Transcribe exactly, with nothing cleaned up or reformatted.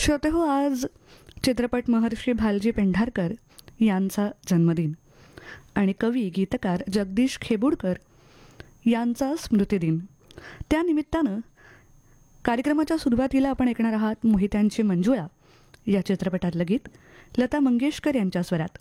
श्रोतेहो, आज चित्रपट महर्षी भालजी पेंढारकर यांचा जन्मदिन आणि कवी गीतकार जगदीश खेबुडकर यांचा स्मृतिदिन. त्यानिमित्तानं कार्यक्रमाच्या सुरुवातीला आपण ऐकणार आहात मोहित्यांची मंजुळा या चित्रपटातलं गीत लता मंगेशकर यांच्या स्वरात.